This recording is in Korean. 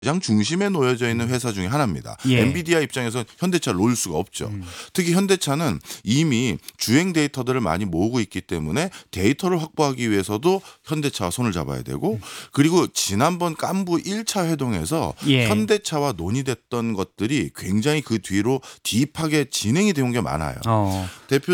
가장 중심에 놓여져 있는 회사 중에 하나입니다. 예. 엔비디아 입장에서 현대차를 놓을 수가 없죠. 특히 현대차는 이미 주행 데이터들을 많이 모으고 있기 때문에 데이터를 확보하기 위해서도 현대차와 손을 잡아야 되고 그리고 지난번 깐부 1차 회동에서 예. 현대차와 논의됐던 것들이 굉장히 그 뒤로 딥하게 진행이 된 게 많아요. 대표